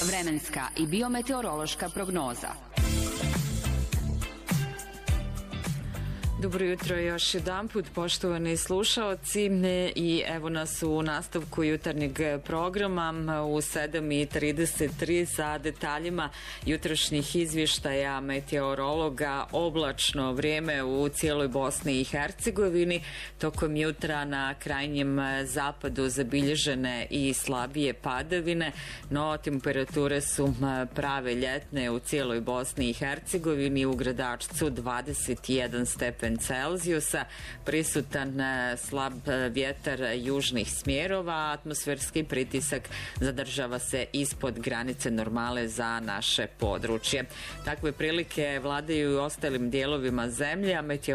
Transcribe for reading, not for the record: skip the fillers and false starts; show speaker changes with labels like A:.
A: Vremenska i biometeorološka prognoza.
B: Dobro jutro još jedanput, poštovani slušaoci, i evo nas u nastavku jutarnjeg programa u 7:33 sa detaljima jutrošnjih izvještaja meteorologa. Oblačno vrijeme u cijeloj Bosni i Hercegovini. Tokom jutra na krajnjem zapadu zabilježene i slabije padavine, no temperature su prave ljetne u cijeloj Bosni i Hercegovini. U Gradačcu 21 stepen Celzijusa, prisutan slab vjetar južnih smjerova, atmosferski pritisak zadržava se ispod granice normale za naše područje. Takve prilike vladaju i u ostalim dijelovima zemlje, a